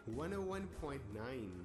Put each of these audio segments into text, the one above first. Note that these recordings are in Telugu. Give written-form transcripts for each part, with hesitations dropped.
101.9.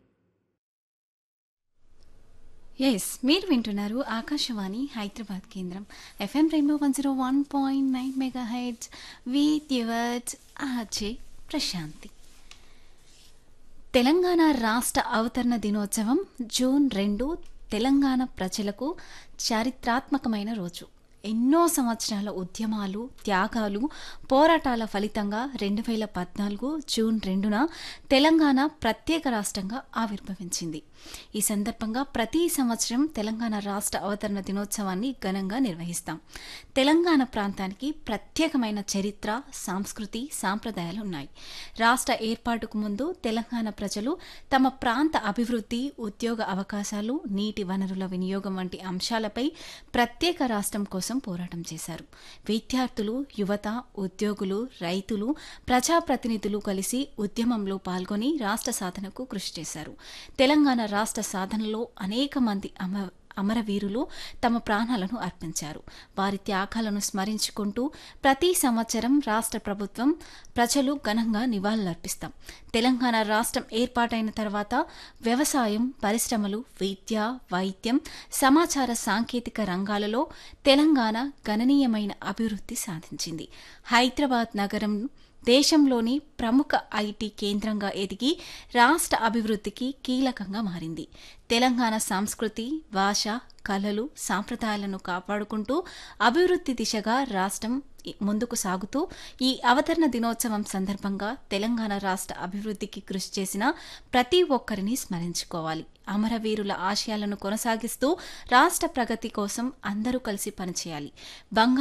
ఎస్ మీరు వింటున్నారు ఆకాశవాణి హైదరాబాద్ కేంద్రం FM rainbow 101.9 mega heads with yours RJ Prashanti. Telangana రాష్ట్ర అవతరణ దినోత్సవం జూన్ 2 తెలంగాణ ప్రజలకు చారిత్రాత్మకమైన రోజు. ఎన్నో సంవత్సరాల ఉద్యమాలు, త్యాగాలు, పోరాటాల ఫలితంగా 2014 జూన్ 2న తెలంగాణ ప్రత్యేక రాష్ట్రంగా ఆవిర్భవించింది. ఈ సందర్భంగా ప్రతి సంవత్సరం తెలంగాణ రాష్ట్ర అవతరణ దినోత్సవాన్ని ఘనంగా నిర్వహిస్తాం. తెలంగాణ ప్రాంతానికి ప్రత్యేకమైన చరిత్ర, సంస్కృతి, సాంప్రదాయాలు ఉన్నాయి. రాష్ట్ర ఏర్పాటుకు ముందు తెలంగాణ ప్రజలు తమ ప్రాంత అభివృద్ధి, ఉద్యోగ అవకాశాలు, నీటి వనరుల వినియోగం వంటి అంశాలపై ప్రత్యేక రాష్ట్రం కోసం పోరాటం చేశారు. విద్యార్థులు, యువత, ఉద్యోగులు, రైతులు, ప్రజాప్రతినిధులు కలిసి ఉద్యమంలో పాల్గొని రాష్ట్ర సాధనకు కృషి చేశారు. తెలంగాణ రాష్ట్ర సాధనలో అనేక మంది అమరవీరులు తమ ప్రాణాలను అర్పించారు. వారి త్యాగాలను స్మరించుకుంటూ ప్రతి సంవత్సరం రాష్ట్ర ప్రభుత్వం, ప్రజలు ఘనంగా నివాళులర్పిస్తాం. తెలంగాణ రాష్ట్రం ఏర్పాటైన తర్వాత వ్యవసాయం, పరిశ్రమలు, విద్య, వైద్యం, సమాచార సాంకేతిక రంగాలలో తెలంగాణ గణనీయమైన అభివృద్ధి సాధించింది. హైదరాబాద్ నగరం దేశంలోని ప్రముఖ ఐటీ కేంద్రంగా ఎదిగి రాష్ట్ర అభివృద్ధికి కీలకంగా మారింది. తెలంగాణ సంస్కృతి, భాష, కళలు, సాంప్రదాయాలను కాపాడుకుంటూ అభివృద్ధి దిశగా రాష్ట్రం ముందుకు సాగుతూ ఈ అవతరణ దినోత్సవం సందర్భంగా తెలంగాణ రాష్ట్ర అభివృద్ధికి కృషి చేసిన ప్రతి ఒక్కరిని స్మరించుకోవాలి. అమరవీరుల ఆశయాలను కొనసాగిస్తూ రాష్ట్ర ప్రగతి కోసం అందరూ కలిసి పనిచేయాలి.